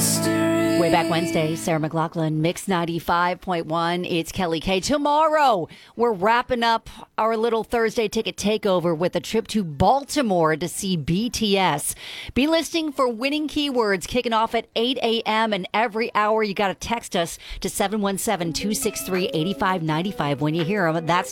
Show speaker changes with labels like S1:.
S1: Way Back Wednesday, Sarah McLachlan, Mix 95.1. It's Kelly K. Tomorrow, we're wrapping up our little Thursday ticket takeover with a trip to Baltimore to see BTS. Be listening for winning keywords kicking off at 8 a.m. and every hour you got to text us to 717-263-8595 when you hear them. That's